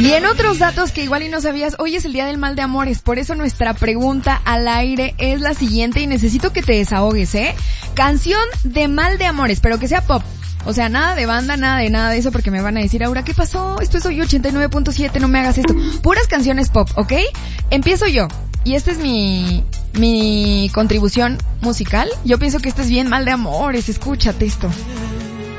Bien, otros datos que igual y no sabías. Hoy es el día del mal de amores, por eso nuestra pregunta al aire es la siguiente y necesito que te desahogues, Canción de mal de amores, pero que sea pop. O sea, nada de banda, nada de eso, porque me van a decir, Aura, ¿qué pasó? Esto es hoy 89.7, no me hagas esto. Puras canciones pop, ¿ok? Empiezo yo. Y esta es mi contribución musical. Yo pienso que este es bien mal de amores, escúchate esto.